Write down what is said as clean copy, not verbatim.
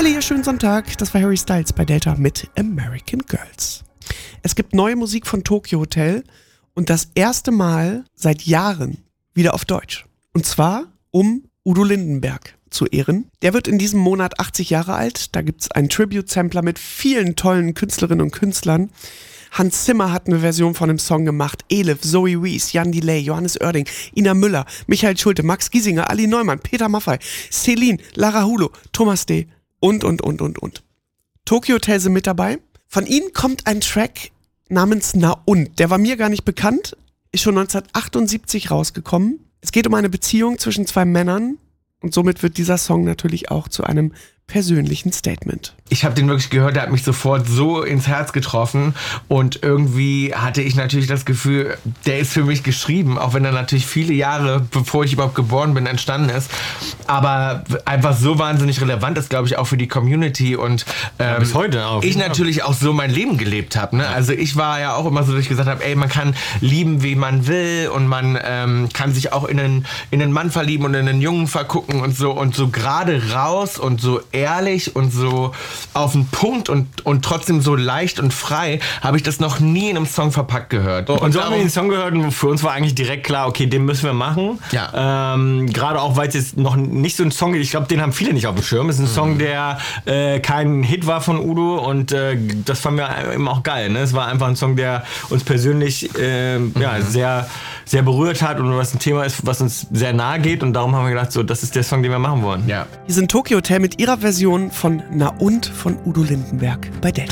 Hallo, ihr schönen Sonntag. Das war Harry Styles bei Delta mit American Girls. Es gibt neue Musik von Tokyo Hotel und das erste Mal seit Jahren wieder auf Deutsch. Und zwar um Udo Lindenberg zu ehren. Der wird in diesem Monat 80 Jahre alt. Da gibt's einen Tribute-Sampler mit vielen tollen Künstlerinnen und Künstlern. Hans Zimmer hat eine Version von dem Song gemacht. Elif, Zoe Wies, Jan Delay, Johannes Oerding, Ina Müller, Michael Schulte, Max Giesinger, Ali Neumann, Peter Maffay, Celine, Lara Hulo, Thomas D. und. Tokyo Hotel sind mit dabei. Von ihnen kommt ein Track namens Na und. Der war mir gar nicht bekannt, ist schon 1978 rausgekommen. Es geht um eine Beziehung zwischen zwei Männern und somit wird dieser Song natürlich auch zu einem persönlichen Statement. Ich habe den wirklich gehört, der hat mich sofort so ins Herz getroffen und irgendwie hatte ich natürlich das Gefühl, der ist für mich geschrieben, auch wenn er natürlich viele Jahre, bevor ich überhaupt geboren bin, entstanden ist, aber einfach so wahnsinnig relevant ist, glaube ich, auch für die Community und bis heute auch. Ich natürlich auch so mein Leben gelebt habe. Ne? Also ich war ja auch immer so, dass ich gesagt habe, ey, man kann lieben, wie man will und man kann sich auch in einen Mann verlieben und in einen Jungen vergucken und so gerade raus und so ehrlich und so auf den Punkt und trotzdem so leicht und frei, habe ich das noch nie in einem Song verpackt gehört. Und so haben wir den Song gehört und für uns war eigentlich direkt klar, okay, den müssen wir machen. Ja. Gerade auch, weil es jetzt noch nicht so ein Song ist, ich glaube, den haben viele nicht auf dem Schirm. Es ist ein Song, der kein Hit war von Udo und das fanden wir eben auch geil. Ne? Es war einfach ein Song, der uns persönlich sehr, sehr berührt hat und was ein Thema ist, was uns sehr nahe geht und darum haben wir gedacht, so, das ist der Song, den wir machen wollen. Ja. Hier sind Tokyo Hotel mit ihrer Version von Na und von Udo Lindenberg bei Delta.